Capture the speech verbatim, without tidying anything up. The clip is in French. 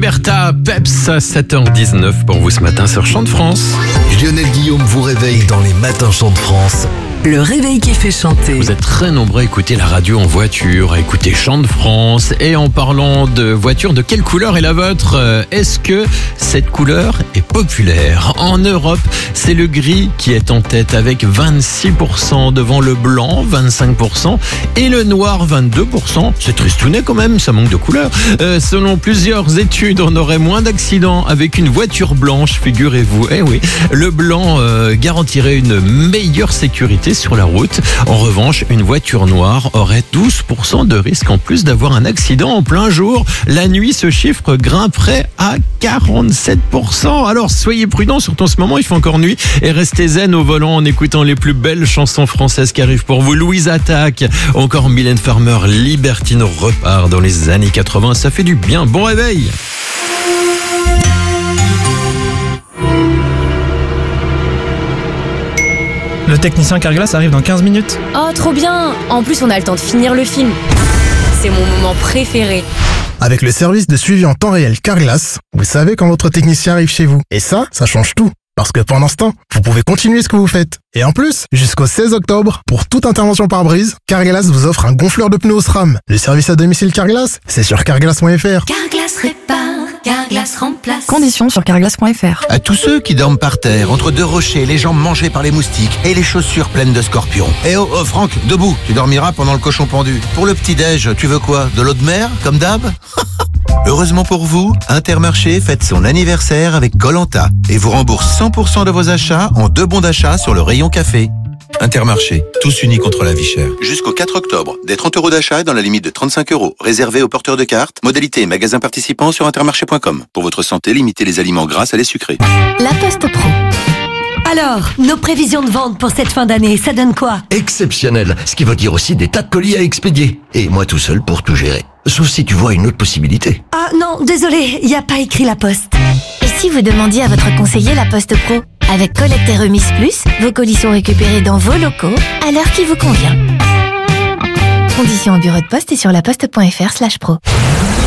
Omerta, Peps, sept heures dix-neuf pour vous ce matin sur Chant de France. Lionel Guillaume vous réveille dans les matins Chant de France. Le réveil qui fait chanter. Vous êtes très nombreux à écouter la radio en voiture, à écouter Chant de France. Et en parlant de voiture, de quelle couleur est la vôtre ? Est-ce que cette couleur est populaire ? En Europe, c'est le gris qui est en tête avec vingt-six pour cent devant le blanc, vingt-cinq pour cent et le noir, vingt-deux pour cent. C'est tristounet quand même, ça manque de couleur. Euh, selon plusieurs études, on aurait moins d'accidents avec une voiture blanche, figurez-vous. Eh oui, le blanc euh, garantirait une meilleure sécurité sur la route. En revanche, une voiture noire aurait douze pour cent de risque en plus d'avoir un accident en plein jour. La nuit, ce chiffre grimperait à quarante-sept pour cent. Alors soyez prudents, surtout en ce moment, il fait encore nuit, et restez zen au volant en écoutant les plus belles chansons françaises qui arrivent pour vous. Louise Attaque, encore Mylène Farmer, Libertine repart dans les années quatre-vingts. Ça fait du bien. Bon réveil. Le technicien Carglass arrive dans quinze minutes. Oh, trop bien! En plus, on a le temps de finir le film. C'est mon moment préféré. Avec le service de suivi en temps réel Carglass, vous savez quand votre technicien arrive chez vous. Et ça, ça change tout. Parce que pendant ce temps, vous pouvez continuer ce que vous faites. Et en plus, jusqu'au seize octobre, pour toute intervention par brise, Carglass vous offre un gonfleur de pneus au SRAM. Le service à domicile Carglass, c'est sur carglass point f r. Carglass répare, Carglass remplace. Conditions sur carglass point f r. À tous ceux qui dorment par terre, entre deux rochers, les jambes mangées par les moustiques et les chaussures pleines de scorpions. Eh oh, oh Franck, debout, tu dormiras pendant le cochon pendu. Pour le petit-déj, tu veux quoi ? De l'eau de mer, comme d'hab ? Heureusement pour vous, Intermarché fête son anniversaire avec Koh-Lanta et vous rembourse cent pour cent de vos achats en deux bons d'achat sur le rayon café. Intermarché, tous unis contre la vie chère. Jusqu'au quatre octobre, des trente euros d'achat dans la limite de trente-cinq euros, réservés aux porteurs de cartes. Modalité et magasins participants sur intermarché point com. Pour votre santé, limitez les aliments gras à les sucrés. La Poste Pro. Alors, nos prévisions de vente pour cette fin d'année, ça donne quoi ? Exceptionnel, ce qui veut dire aussi des tas de colis à expédier. Et moi tout seul pour tout gérer. Sauf si tu vois une autre possibilité. Ah non, désolé, il n'y a pas écrit La Poste. Et si vous demandiez à votre conseiller La Poste Pro ? Avec collecte et remise plus, vos colis sont récupérés dans vos locaux à l'heure qui vous convient. Conditions au bureau de poste et sur laposte point f r slash pro.